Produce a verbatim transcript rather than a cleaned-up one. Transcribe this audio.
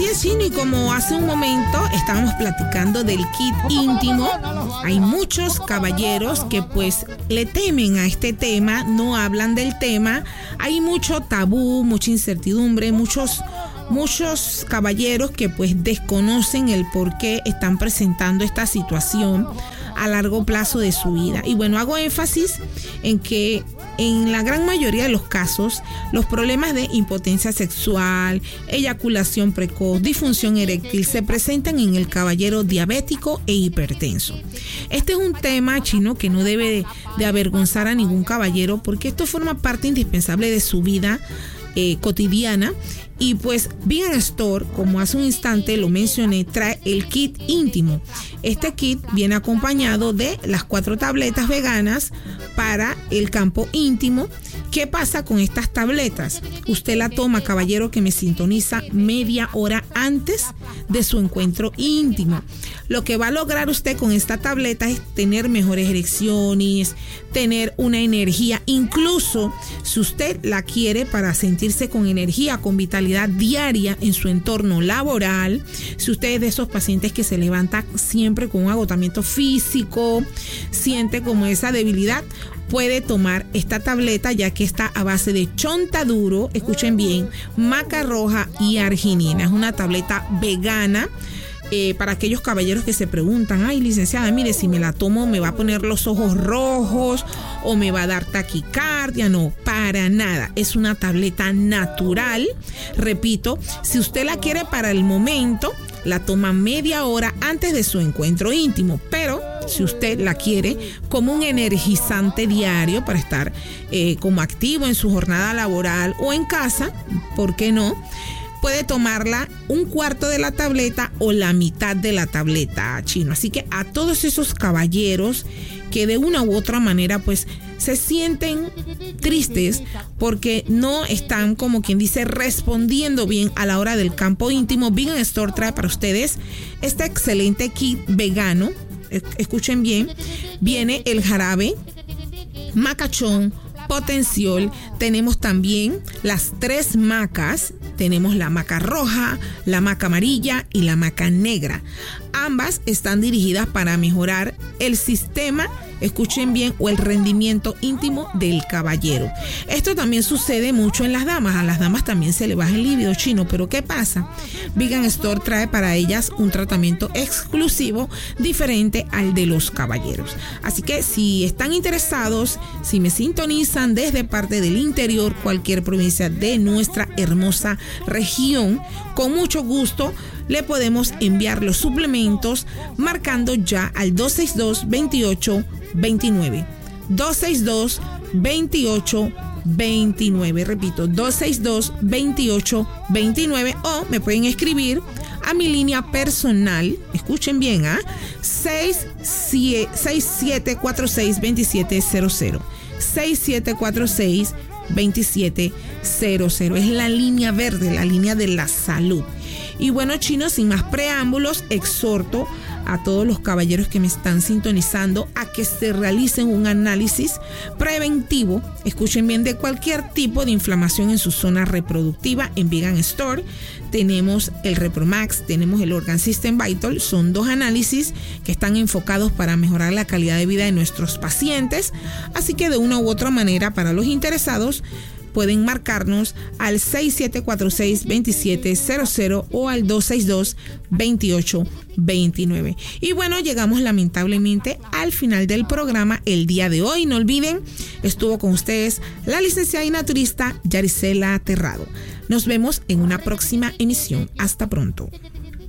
bien, Chino, y como hace un momento estábamos platicando del kit íntimo, hay muchos caballeros que pues le temen a este tema, no hablan del tema, hay mucho tabú, mucha incertidumbre, muchos muchos caballeros que pues desconocen el por qué están presentando esta situación a largo plazo de su vida. Y bueno, hago énfasis en que en la gran mayoría de los casos, los problemas de impotencia sexual, eyaculación precoz, disfunción eréctil se presentan en el caballero diabético e hipertenso. Este es un tema, Chino, que no debe de, de avergonzar a ningún caballero, porque esto forma parte indispensable de su vida eh, cotidiana. Y pues Vegan Store, como hace un instante lo mencioné, trae el kit íntimo. Este kit viene acompañado de las cuatro tabletas veganas para el campo íntimo. ¿Qué pasa con estas tabletas? Usted la toma, caballero que me sintoniza, media hora antes de su encuentro íntimo. Lo que va a lograr usted con esta tableta es tener mejores erecciones, tener una energía, incluso si usted la quiere para sentirse con energía, con vitalidad diaria en su entorno laboral. Si usted es de esos pacientes que se levanta siempre con un agotamiento físico, siente como esa debilidad, puede tomar esta tableta, ya que está a base de chontaduro, escuchen bien, maca roja y arginina. Es una tableta vegana. Eh, para aquellos caballeros que se preguntan, ay, licenciada, mire, si me la tomo me va a poner los ojos rojos o me va a dar taquicardia. No, para nada. Es una tableta natural. Repito, si usted la quiere para el momento, la toma media hora antes de su encuentro íntimo, pero si usted la quiere como un energizante diario para estar eh, como activo en su jornada laboral o en casa, ¿por qué no? Puede tomarla un cuarto de la tableta o la mitad de la tableta, Chino. Así que a todos esos caballeros que de una u otra manera pues se sienten tristes porque no están, como quien dice, respondiendo bien a la hora del campo íntimo, Vegan Store trae para ustedes este excelente kit vegano. Escuchen bien, viene el jarabe, macachón, potenciol, tenemos también las tres macas, tenemos la maca roja, la maca amarilla y la maca negra. Ambas están dirigidas para mejorar el sistema, escuchen bien, o el rendimiento íntimo del caballero. Esto también sucede mucho en las damas, a las damas también se le baja el líbido, Chino, pero ¿qué pasa? Vegan Store trae para ellas un tratamiento exclusivo diferente al de los caballeros. Así que si están interesados, si me sintonizan desde parte del interior, cualquier provincia de nuestra hermosa región, con mucho gusto le podemos enviar los suplementos marcando ya al dos seis dos, veintiocho veintinueve. dos seis dos, veintiocho veintinueve. Repito, dos seis dos, veintiocho veintinueve, o me pueden escribir a mi línea personal, escuchen bien, ¿ah? ¿eh? seis siete cuatro seis, dos siete cero cero. seis siete cuatro seis, dos siete cero cero. Es la línea verde, la línea de la salud. Y bueno, Chino, sin más preámbulos, exhorto a todos los caballeros que me están sintonizando a que se realicen un análisis preventivo, escuchen bien, de cualquier tipo de inflamación en su zona reproductiva. En Vegan Store tenemos el Repromax, tenemos el Organ System Vital, son dos análisis que están enfocados para mejorar la calidad de vida de nuestros pacientes, así que de una u otra manera, para los interesados, pueden marcarnos al seis siete cuatro seis, dos siete cero cero o al dos seis dos, veintiocho veintinueve. Y bueno, llegamos lamentablemente al final del programa el día de hoy. No olviden, estuvo con ustedes la licenciada y naturista Yaricela Terrado. Nos vemos en una próxima emisión. Hasta pronto.